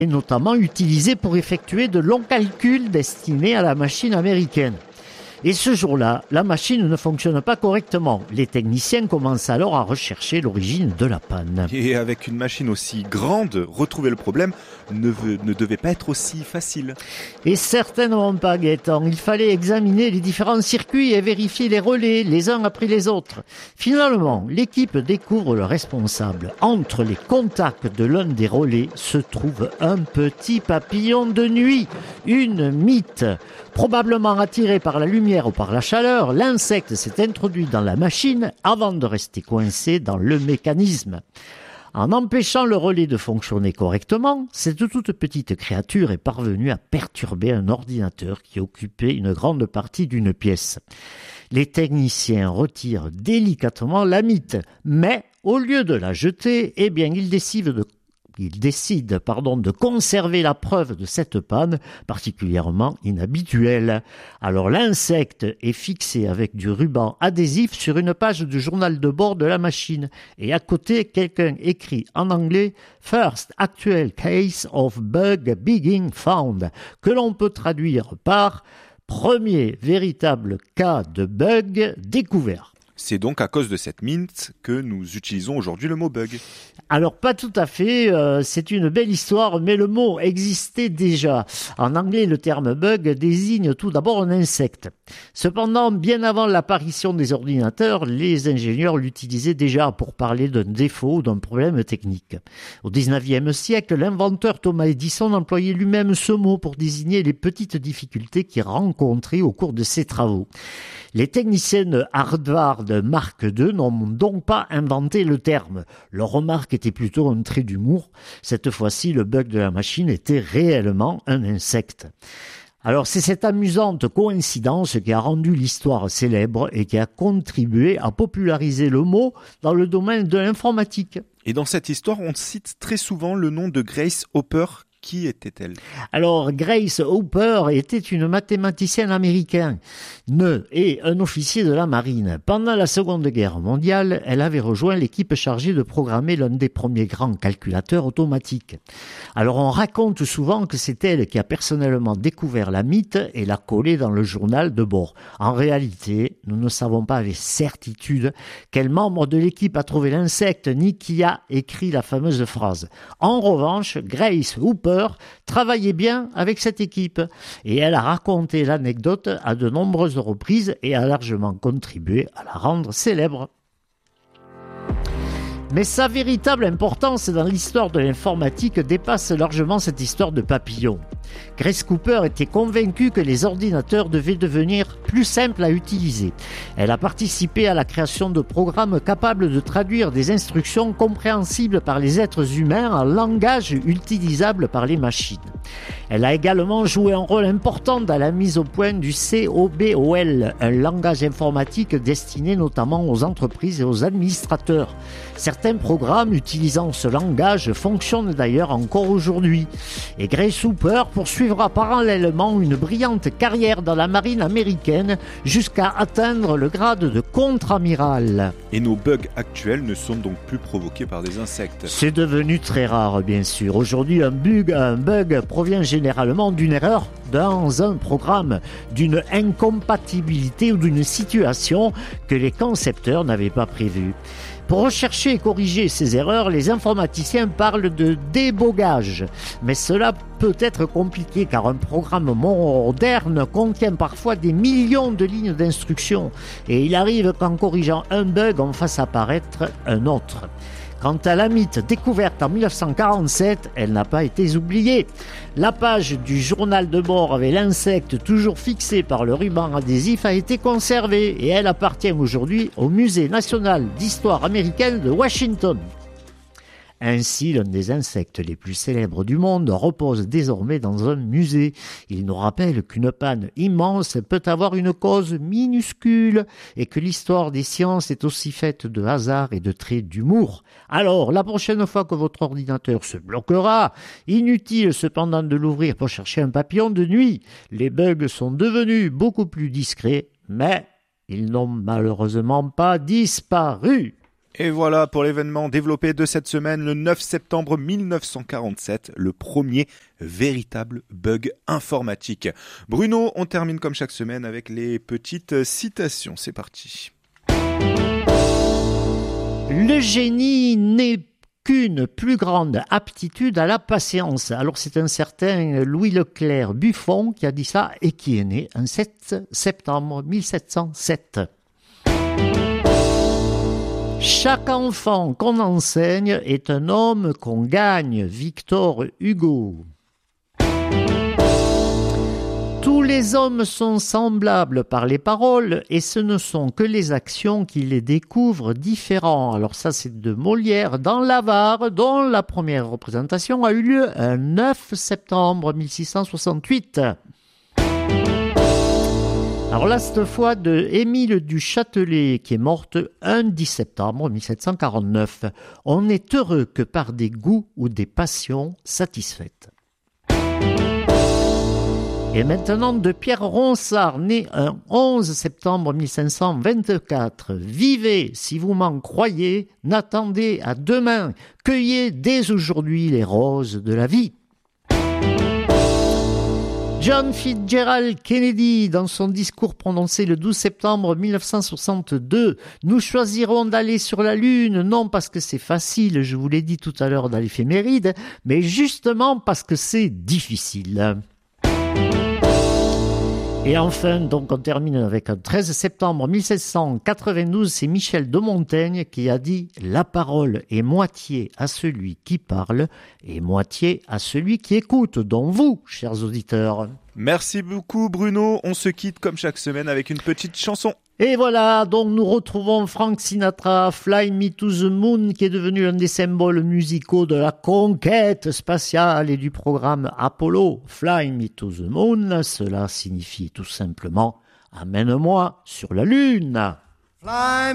est notamment utilisé pour effectuer de longs calculs destinés à la machine américaine. Et ce jour-là, la machine ne fonctionne pas correctement. Les techniciens commencent alors à rechercher l'origine de la panne. Et avec une machine aussi grande, retrouver le problème ne devait pas être aussi facile. Et certainement pas, Gaëtan. Il fallait examiner les différents circuits et vérifier les relais, les uns après les autres. Finalement, l'équipe découvre le responsable. Entre les contacts de l'un des relais se trouve un petit papillon de nuit, une mythe. Probablement attiré par la lumière ou par la chaleur, l'insecte s'est introduit dans la machine avant de rester coincé dans le mécanisme. En empêchant le relais de fonctionner correctement, cette toute petite créature est parvenue à perturber un ordinateur qui occupait une grande partie d'une pièce. Les techniciens retirent délicatement la mythe, mais au lieu de la jeter, ils décident de conserver la preuve de cette panne particulièrement inhabituelle. Alors l'insecte est fixé avec du ruban adhésif sur une page du journal de bord de la machine et à côté quelqu'un écrit en anglais « First actual case of bug being found » que l'on peut traduire par « Premier véritable cas de bug découvert ». C'est donc à cause de cette mythe que nous utilisons aujourd'hui le mot bug. Alors pas tout à fait, c'est une belle histoire, mais le mot existait déjà. En anglais, le terme bug désigne tout d'abord un insecte. Cependant, bien avant l'apparition des ordinateurs, les ingénieurs l'utilisaient déjà pour parler d'un défaut ou d'un problème technique. Au XIXe siècle, l'inventeur Thomas Edison employait lui-même ce mot pour désigner les petites difficultés qu'il rencontrait au cours de ses travaux. Les techniciens de Harvard Mark II n'ont donc pas inventé le terme. Leur remarque était plutôt un trait d'humour. Cette fois-ci, le bug de la machine était réellement un insecte. Alors c'est cette amusante coïncidence qui a rendu l'histoire célèbre et qui a contribué à populariser le mot dans le domaine de l'informatique. Et dans cette histoire, on cite très souvent le nom de Grace Hopper. Qui était-elle ? Alors, Grace Hopper était une mathématicienne américaine, née et un officier de la marine. Pendant la Seconde Guerre mondiale, elle avait rejoint l'équipe chargée de programmer l'un des premiers grands calculateurs automatiques. Alors, on raconte souvent que c'est elle qui a personnellement découvert la mythe et l'a collée dans le journal de bord. En réalité, nous ne savons pas avec certitude quel membre de l'équipe a trouvé l'insecte ni qui a écrit la fameuse phrase. En revanche, Grace Hopper travaillait bien avec cette équipe et elle a raconté l'anecdote à de nombreuses reprises et a largement contribué à la rendre célèbre. Mais sa véritable importance dans l'histoire de l'informatique dépasse largement cette histoire de papillon. Grace Hopper était convaincue que les ordinateurs devaient devenir plus simples à utiliser. Elle a participé à la création de programmes capables de traduire des instructions compréhensibles par les êtres humains en langage utilisable par les machines. Elle a également joué un rôle important dans la mise au point du COBOL, un langage informatique destiné notamment aux entreprises et aux administrateurs. Certains programmes utilisant ce langage fonctionnent d'ailleurs encore aujourd'hui. Et Grace Hopper poursuivra parallèlement une brillante carrière dans la marine américaine jusqu'à atteindre le grade de contre-amiral. Et nos bugs actuels ne sont donc plus provoqués par des insectes. C'est devenu très rare, bien sûr. Aujourd'hui, un bug provient généralement d'une erreur dans un programme, d'une incompatibilité ou d'une situation que les concepteurs n'avaient pas prévue. Pour rechercher et corriger ces erreurs, les informaticiens parlent de débogage. Mais cela peut être compliqué car un programme moderne contient parfois des millions de lignes d'instructions. Et il arrive qu'en corrigeant un bug, on fasse apparaître un autre. Quant à la mythe découverte en 1947, elle n'a pas été oubliée. La page du journal de bord avec l'insecte toujours fixé par le ruban adhésif a été conservée et elle appartient aujourd'hui au Musée national d'histoire américaine de Washington. Ainsi, l'un des insectes les plus célèbres du monde repose désormais dans un musée. Il nous rappelle qu'une panne immense peut avoir une cause minuscule et que l'histoire des sciences est aussi faite de hasard et de traits d'humour. Alors, la prochaine fois que votre ordinateur se bloquera, inutile cependant de l'ouvrir pour chercher un papillon de nuit. Les bugs sont devenus beaucoup plus discrets, mais ils n'ont malheureusement pas disparu. Et voilà pour l'événement développé de cette semaine, le 9 septembre 1947, le premier véritable bug informatique. Bruno, on termine comme chaque semaine avec les petites citations. C'est parti. Le génie n'est qu'une plus grande aptitude à la patience. Alors c'est un certain Louis Leclerc Buffon qui a dit ça et qui est né un 7 septembre 1707. Chaque enfant qu'on enseigne est un homme qu'on gagne. Victor Hugo. Tous les hommes sont semblables par les paroles et ce ne sont que les actions qui les découvrent différents. Alors ça c'est de Molière dans l'Avare dont la première représentation a eu lieu un 9 septembre 1668. Alors là, cette fois de Émile du Châtelet, qui est morte un 10 septembre 1749. On est heureux que par des goûts ou des passions satisfaites. Et maintenant de Pierre Ronsard, né un 11 septembre 1524. Vivez si vous m'en croyez, n'attendez à demain, cueillez dès aujourd'hui les roses de la vie. John Fitzgerald Kennedy, dans son discours prononcé le 12 septembre 1962, « Nous choisirons d'aller sur la Lune, non parce que c'est facile, je vous l'ai dit tout à l'heure dans l'éphéméride, mais justement parce que c'est difficile. » Et enfin, donc on termine avec un 13 septembre 1792, c'est Michel de Montaigne qui a dit « La parole est moitié à celui qui parle et moitié à celui qui écoute, dont vous, chers auditeurs. » Merci beaucoup Bruno, on se quitte comme chaque semaine avec une petite chanson. Et voilà, donc nous retrouvons Frank Sinatra, Fly Me to the Moon, qui est devenu un des symboles musicaux de la conquête spatiale et du programme Apollo. Fly Me to the Moon, cela signifie tout simplement « Amène-moi sur la Lune ». Fly